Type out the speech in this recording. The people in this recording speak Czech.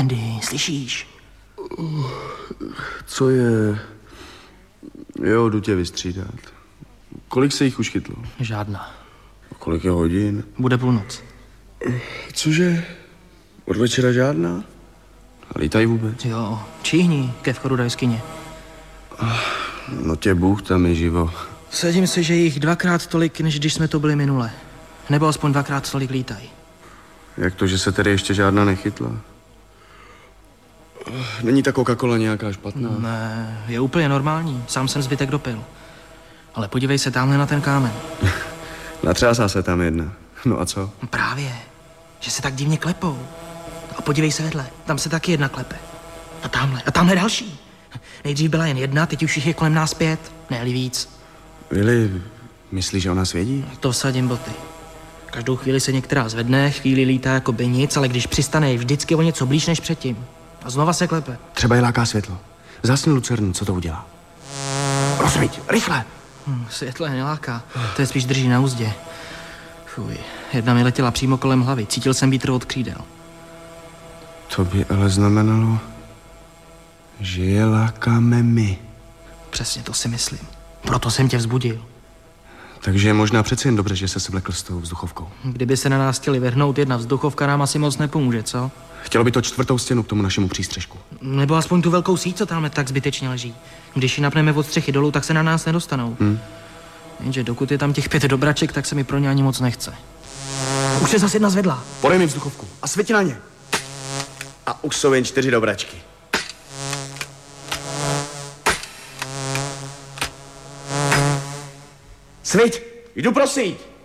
Andy, slyšíš? Co je? Jo, jdu tě vystřídat. Kolik se jich už chytlo? Žádná. A kolik je hodin? Bude půlnoc. Cože? Od večera žádná? A lítají vůbec? Jo, číhni, ke vchodu do jeskyně. No tě Bůh tam je živo. Sedím si, že jich 2x tolik, než když jsme to byli minule. Nebo aspoň 2x tolik lítají. Jak to, že se tady ještě žádná nechytla? Není ta Coca-Cola nějaká špatná? Ne, je úplně normální. Sám jsem zbytek dopil. Ale podívej se tamhle na ten kámen. Natřásá se tam jedna. No a co? Právě, že se tak divně klepou. A podívej se vedle, tam se taky jedna klepe. A tamhle další. Nejdřív byla jen jedna, teď už jich je kolem nás 5, ne-li víc. Vili, myslíš, že ona svědí? To vsadím boty. Každou chvíli se některá zvedne, chvíli lítá jako by nic, ale když přistane, je vždycky o něco blíž než předtím. A znova se klepe. Třeba je láká světlo. Zasni lucernu, co to udělá? Rozsvíť, rychle! Světle neláká, to je spíš drží na uzdě. Fuj, jedna mi letěla přímo kolem hlavy, cítil jsem vítr od křídel. To by ale znamenalo, že je lákáme my. Přesně to si myslím. Proto jsem tě vzbudil. Takže je možná přece jen dobře, že se svlekl s tou vzduchovkou. Kdyby se na nás chtěli vrhnout, jedna vzduchovka nám asi moc nepomůže, co? Chtělo by to 4. stěnu k tomu našemu přístřežku. Nebo aspoň tu velkou síť, co tam tak zbytečně leží. Když ji napneme od střechy dolů, tak se na nás nedostanou. Jenže dokud je tam těch 5 dobraček, tak se mi pro ně ani moc nechce. Už se zase jedna zvedla. Podej mi vzduchovku a světi na ně. A už jsou jen 4 dobračky. Sviť, jdu pro síť.